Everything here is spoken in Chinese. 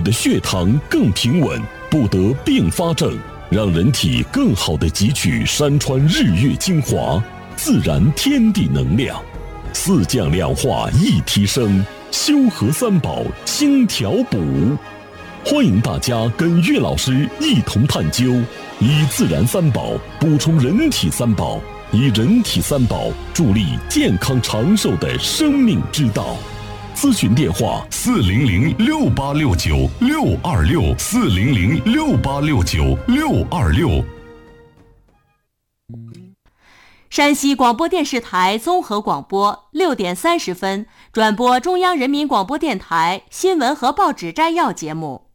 的血糖更平稳，不得并发症，让人体更好地汲取山川日月精华，自然天地能量。四降两化一提升，修和三宝轻调补。欢迎大家跟岳老师一同探究，以自然三宝补充人体三宝，以人体三宝助力健康长寿的生命之道。咨询电话：4006869-626，4006869-626。 山西广播电视台综合广播6点30分转播中央人民广播电台新闻和报纸摘要节目。